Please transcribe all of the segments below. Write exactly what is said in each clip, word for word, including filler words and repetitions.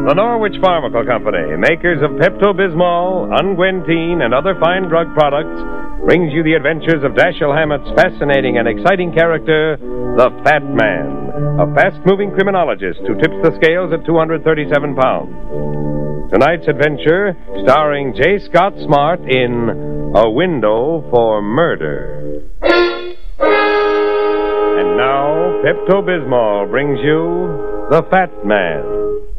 The Norwich Pharmaceutical Company, makers of Pepto-Bismol, Unguentine, and other fine drug products, brings you the adventures of Dashiell Hammett's fascinating and exciting character, the Fat Man, a fast-moving criminologist who tips the scales at two hundred thirty-seven pounds. Tonight's adventure, starring J. Scott Smart in A Window for Murder. And now, Pepto-Bismol brings you The Fat Man.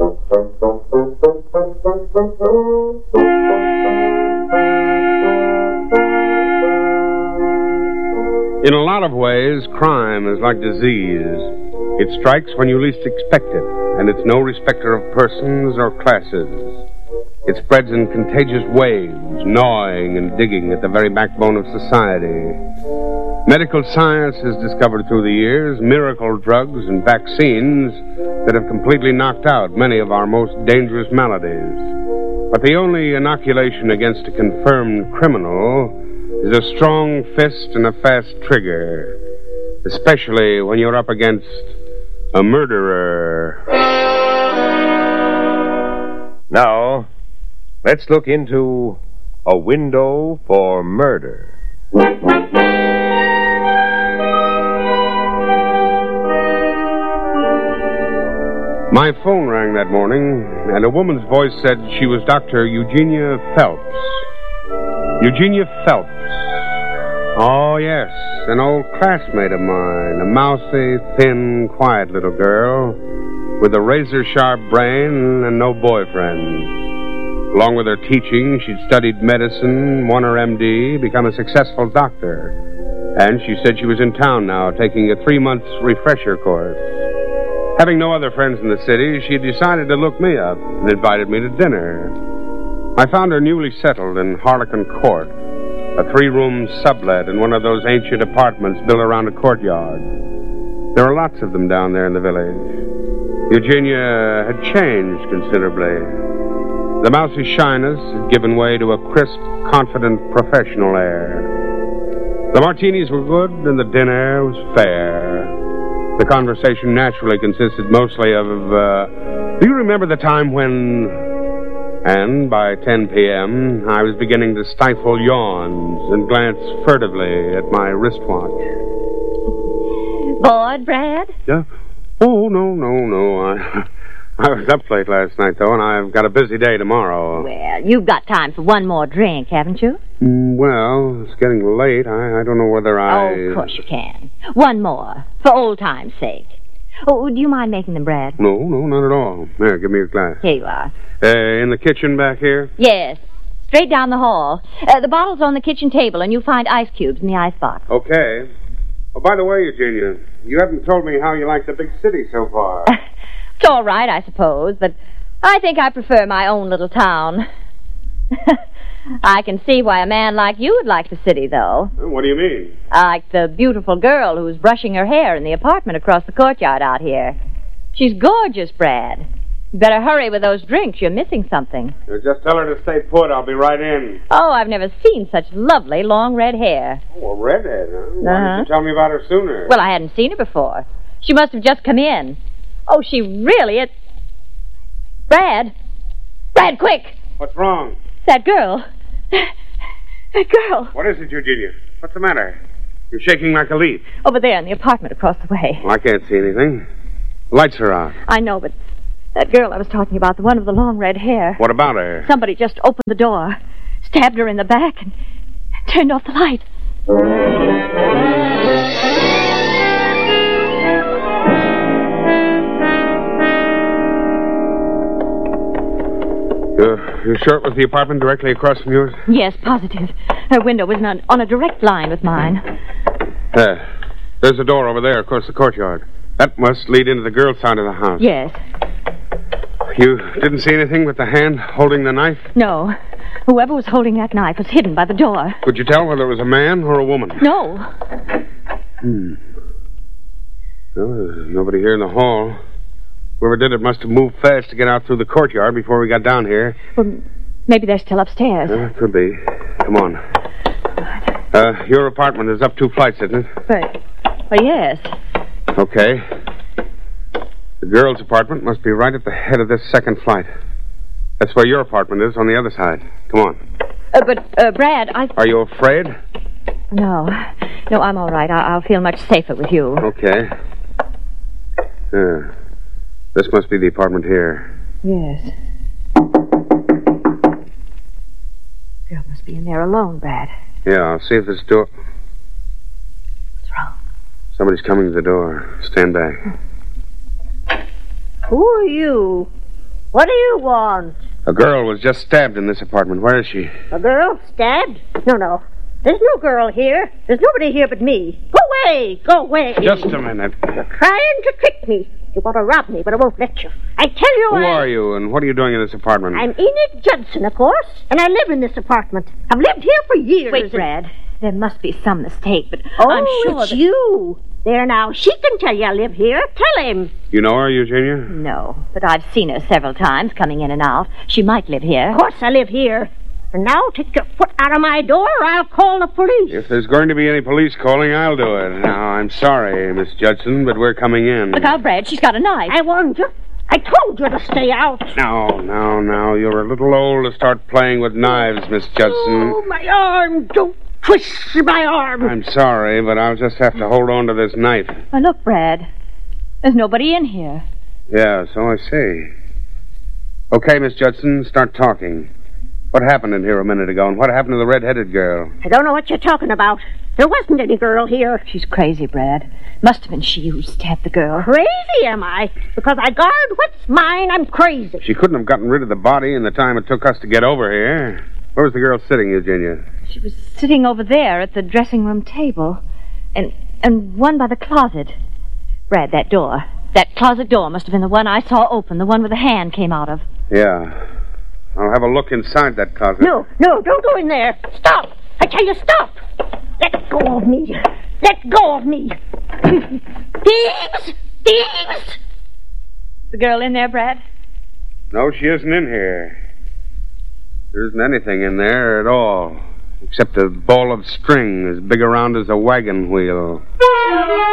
In a lot of ways, crime is like disease. It strikes when you least expect it, and it's no respecter of persons or classes. It spreads in contagious waves, gnawing and digging at the very backbone of society. Medical science has discovered through the years miracle drugs and vaccines that have completely knocked out many of our most dangerous maladies. But the only inoculation against a confirmed criminal is a strong fist and a fast trigger, especially when you're up against a murderer. Now, let's look into A Window for Murder. My phone rang that morning, and a woman's voice said she was Doctor Eugenia Phelps. Eugenia Phelps. Oh, yes, an old classmate of mine, a mousy, thin, quiet little girl with a razor-sharp brain and no boyfriend. Along with her teaching, she'd studied medicine, won her M D, become a successful doctor. And she said she was in town now, taking a three-month refresher course. Having no other friends in the city, she decided to look me up and invited me to dinner. I found her newly settled in Harlequin Court, a three-room sublet in one of those ancient apartments built around a courtyard. There are lots of them down there in the village. Eugenia had changed considerably. The mousy shyness had given way to a crisp, confident, professional air. The martinis were good, and the dinner was fair. The conversation naturally consisted mostly of, uh, do you remember the time when... And by ten p.m., I was beginning to stifle yawns and glance furtively at my wristwatch. Bored, Brad? Yeah? Oh, no, no, no. I, I was up late last night, though, and I've got a busy day tomorrow. Well, you've got time for one more drink, haven't you? Mm, well, it's getting late. I, I don't know whether I... Oh, of course you can. One more, for old time's sake. Oh, do you mind making them, Brad? No, no, not at all. There, give me your glass. Here you are. Uh, in the kitchen back here? Yes. Straight down the hall. Uh, the bottle's on the kitchen table, and you'll find ice cubes in the icebox. Okay. Oh, by the way, Eugenia, you haven't told me how you like the big city so far. It's all right, I suppose, but I think I prefer my own little town. I can see why a man like you would like the city, though. What do you mean? Like the beautiful girl who's brushing her hair in the apartment across the courtyard out here. She's gorgeous, Brad. You better hurry with those drinks. You're missing something. Uh, just tell her to stay put. I'll be right in. Oh, I've never seen such lovely long red hair. Oh, a redhead, huh? Why Uh-huh. didn't you tell me about her sooner? Well, I hadn't seen her before. She must have just come in. Oh, she really... It... Brad! Brad, quick! What's wrong? That girl. That girl. What is it, Eugenia? What's the matter? You're shaking like a leaf. Over there in the apartment across the way. Well, I can't see anything. Lights are out. I know, but that girl I was talking about, the one with the long red hair. What about her? Somebody just opened the door, stabbed her in the back, and turned off the light. Uh, you sure it was the apartment directly across from yours? Yes, positive. Her window was on, on a direct line with mine. There. There's a door over there across the courtyard. That must lead into the girl's side of the house. Yes. You didn't see anything but the hand holding the knife? No. Whoever was holding that knife was hidden by the door. Could you tell whether it was a man or a woman? No. Hmm. Well, there's nobody here in the hall. Whoever did it must have moved fast to get out through the courtyard before we got down here. Well, maybe they're still upstairs. Uh, could be. Come on. Uh, your apartment is up two flights, isn't it? But, well, yes. Okay. The girl's apartment must be right at the head of this second flight. That's where your apartment is, on the other side. Come on. Uh, but, uh, Brad, I... Are you afraid? No. No, I'm all right. I- I'll feel much safer with you. Okay. Yeah. This must be the apartment here. Yes. Girl must be in there alone, Brad. Yeah, I'll see if this door... What's wrong? Somebody's coming to the door. Stand back. Who are you? What do you want? A girl was just stabbed in this apartment. Where is she? A girl stabbed? No, no. There's no girl here. There's nobody here but me. Go away! Go away! Just a minute. You're trying to trick me. You want to rob me, but I won't let you. I tell you Who I... are you, and what are you doing in this apartment? I'm Enid Judson, of course, and I live in this apartment. I've lived here for years. Wait, and- Brad. There must be some mistake, but Oh, I'm sure it's that... you. There now. She can tell you I live here. Tell him. You know her, Eugenia? No, but I've seen her several times coming in and out. She might live here. Of course I live here. And now take your foot out of my door or I'll call the police. If there's going to be any police calling, I'll do it. Now, I'm sorry, Miss Judson, but we're coming in. Look out, Brad. She's got a knife. I warned you. I told you to stay out. No, no, no. You're a little old to start playing with knives, Miss Judson. Oh, my arm. Don't twist my arm. I'm sorry, but I'll just have to hold on to this knife. Oh, look, Brad. There's nobody in here. Yeah, so I see. Okay, Miss Judson, start talking. What happened in here a minute ago, and what happened to the red-headed girl? I don't know what you're talking about. There wasn't any girl here. She's crazy, Brad. Must have been she who stabbed the girl. Crazy, am I? Because I guard what's mine, I'm crazy. She couldn't have gotten rid of the body in the time it took us to get over here. Where was the girl sitting, Eugenia? She was sitting over there at the dressing room table. And and one by the closet. Brad, that door. That closet door must have been the one I saw open, the one where the hand came out of. Yeah. I'll have a look inside that closet. No, no, don't go in there. Stop. I tell you, stop. Let go of me. Let go of me. Thieves! Thieves! The girl in there, Brad? No, she isn't in here. There isn't anything in there at all, except a ball of string as big around as a wagon wheel.